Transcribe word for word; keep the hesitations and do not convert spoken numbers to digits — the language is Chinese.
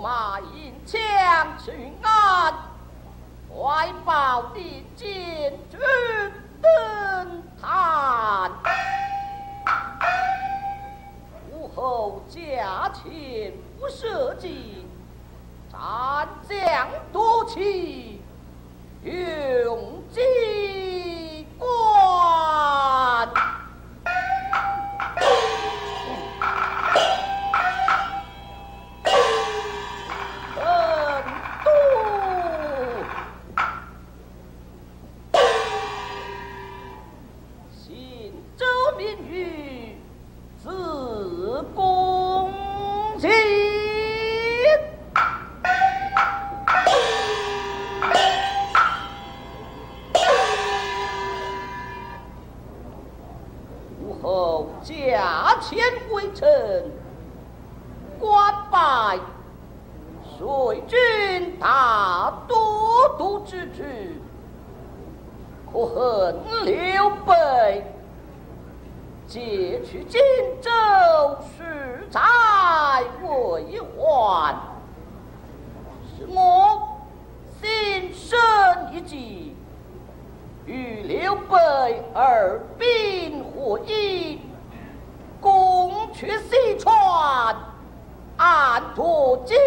马引枪去安，怀抱的剑军登坛。武后驾前不设计，战将夺旗，用机关。驾前归臣，官拜随军大都督之职。可恨刘备劫取荆州，实在为患，使我心生一计，与刘备二兵合一，攻取西川，安妥荆